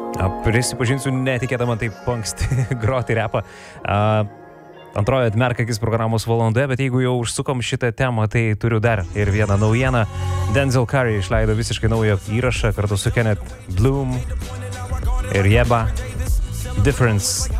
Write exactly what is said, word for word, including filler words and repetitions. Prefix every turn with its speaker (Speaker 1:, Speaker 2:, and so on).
Speaker 1: Prisipažinsiu, netikėta man taip anksti groti repą. Antroji atmerk akis programos valandoje, bet jeigu jau užsukom šitą temą, tai turiu dar ir vieną naujieną. Denzel Curry išleido visiškai naują įrašą kartu su Kenneth Bloom ir Yebba. Difference.